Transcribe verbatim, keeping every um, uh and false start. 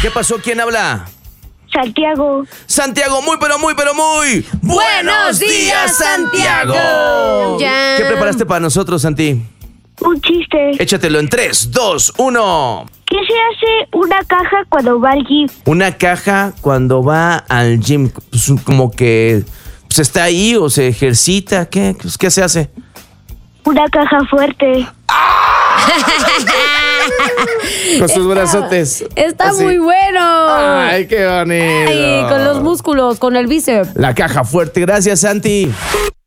¿Qué pasó? ¿Quién habla? Santiago. Santiago, muy pero muy pero muy ¡Buenos días, Santiago! Ya. ¿Qué preparaste para nosotros, Santi? Un chiste. Échatelo en tres, dos, uno. ¿Qué se hace una caja cuando va al gym? Una caja cuando va al gym, pues, como que pues, está ahí o se ejercita. ¿Qué, pues, ¿qué se hace? Una caja fuerte. Con sus brazotes. Está Así. muy bueno. Ay, qué bonito. Ay, con los músculos, con el bíceps. La caja fuerte. Gracias, Santi.